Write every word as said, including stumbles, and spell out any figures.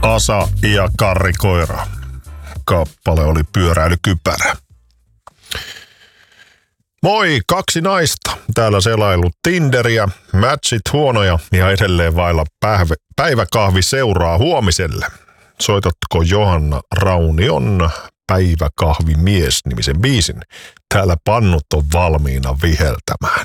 Asa ja Karri Koira. Kappale oli Pyöräilykypärä. Moi, kaksi naista. Täällä selailut Tinderiä, matchit huonoja ja edelleen vailla päivä, päiväkahvi seuraa huomiselle. Soitatko Johanna Raunion Päiväkahvimies nimisen biisin? Täällä pannut on valmiina viheltämään.